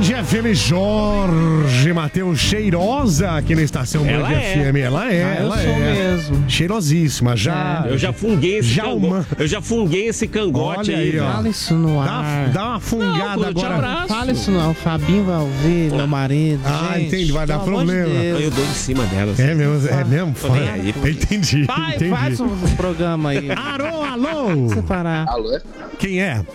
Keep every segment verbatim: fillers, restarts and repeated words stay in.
Band F M, Jorge Matheus, cheirosa aqui na estação ela Band é. F M. Ela é, Ah, eu ela sou é. mesmo. Cheirosíssima, já. É. Eu já funguei esse já cangote. uma... Eu já funguei esse cangote Olha aí, aí, ó. Fala isso no Dá, ar. dá uma fungada Não, eu te agora. abraço. Fala isso não. O Fabinho vai ouvir, meu marido. Ah, Gente, entendi, vai dar pelo amor de problema. Deus. Eu dou em cima delas. É mesmo, é mesmo? Tô nem aí, pô. Entendi, Vai, entendi. faz um programa aí. Alô, alô. Separar. Alô? Quem é?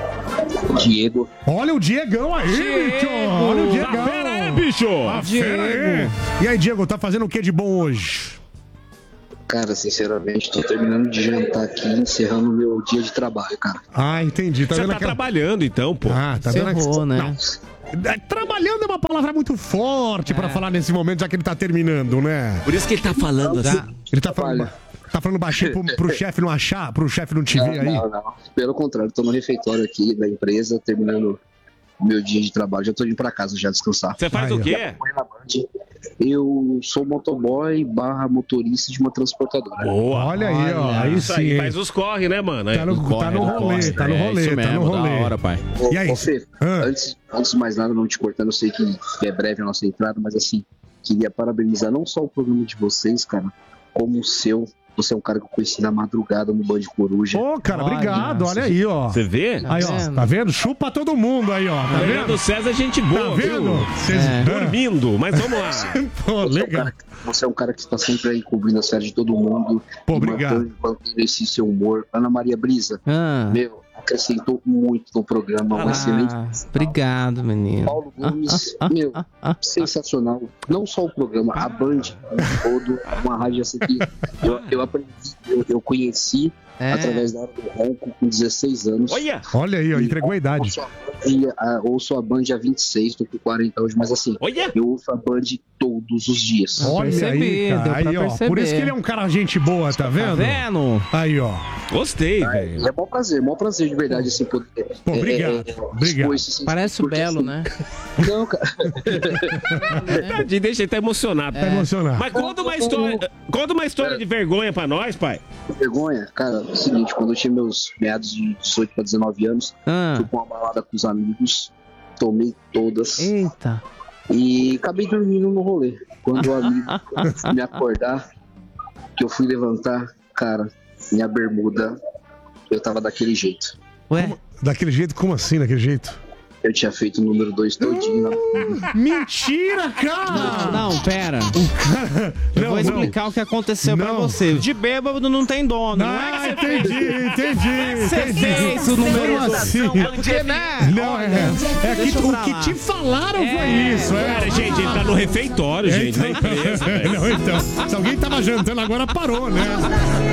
Diego. Olha o Diegão aí, bicho. Olha o Diegão. Pera aí, bicho. Ah, fera aí. E aí, Diego, tá fazendo o que de bom hoje? Cara, sinceramente, tô terminando de jantar aqui, encerrando meu dia de trabalho, cara. Ah, entendi. Tá Você vendo tá aquela... trabalhando então, pô. Ah, tá Você vendo errou, né? Não. É, trabalhando é uma palavra muito forte pra falar nesse momento, já que ele tá terminando, né? Por isso que ele tá falando assim. Ele tá falando, Trabalha. tá falando baixinho pro, pro chefe não achar, pro chefe não te Não, ver aí. não, não. Pelo contrário, tô no refeitório aqui da empresa, terminando o meu dia de trabalho. Já tô indo pra casa já descansar. Você faz Aí, o quê? Eu sou motoboy barra motorista de uma transportadora. Boa. Olha aí, ó. Aí Isso sim. aí, hein? faz os corre, né, mano? Tá no, tá no rolê, tá no É, rolê, isso tá mesmo, no rolê. da hora, pai. Ô, E aí? ô, Fê, Ah. antes, antes de mais nada, não te cortando, eu sei que é breve a nossa entrada, mas assim, queria parabenizar não só o programa de vocês, cara, como o seu. Você é um cara que eu conheci na madrugada no Band Coruja. Ô, cara, Olha, obrigado. Olha aí, ó. Você vê? Aí, ó. Tá vendo? Chupa todo mundo aí, ó. Tá Fernando vendo? César é gente boa, Tá vendo? viu? Vocês... É. Dormindo, mas vamos lá. Pô, Você, é um legal. cara, você é um cara que está sempre aí cobrindo a série de todo mundo. Pô, e obrigado. Mantendo, mantendo esse seu humor. Ana Maria Brisa, Ah, meu, acrescentou muito no programa. Um ah, excelente. obrigado, menino. Paulo Gomes, meu, sensacional. Não só o programa, a Band todo, uma rádio essa aqui. Eu, eu aprendi, eu, eu conheci É. através da hora do ronco com dezesseis anos. Olha! Olha aí, ó. Entregou a idade. Ouço a Band, a- ouço a Band há vinte e seis, tô com quarenta hoje, mas assim, Olha! eu ouço a Band todos os dias. Olha percebi, aí, deu cara. pra Aí, ó. perceber. Por isso que ele é um cara gente boa, tá Tá vendo? vendo? Aí, ó. Gostei, E velho. é bom prazer, bom prazer de verdade, assim, poder. Pô, é, obrigado, é, é, obrigado. expor esse sentimento, Parece o porque, Belo, assim, né? Não, cara. Tadinho, deixa ele tá emocionado. Tá emocionado. Mas conta uma história, conta uma história de vergonha pra nós, pai. Vergonha, cara, é o seguinte, quando eu tinha meus meados de dezoito para dezenove anos, Ah, fui pra uma balada com os amigos, tomei todas eita. e acabei dormindo no rolê. Quando o amigo me acordar, que eu fui levantar, cara, minha bermuda, eu tava daquele jeito. Ué, Daquele jeito? Como assim, daquele jeito? Eu tinha feito o número dois todinho na bermuda. Mentira, cara! não, não, pera. Eu Não, vou não. explicar o que aconteceu pra Não. você. De bêbado não tem dono. Não é Ah, que você entendi, entendi, Você entendi. fez o número Como assim? Porque, né? Não, é, é que deixa o pra que lá. te falaram foi É. isso, é. Cara, gente, ele tá no refeitório, gente, na empresa, velho. Não, então, se alguém tava jantando agora, parou, né?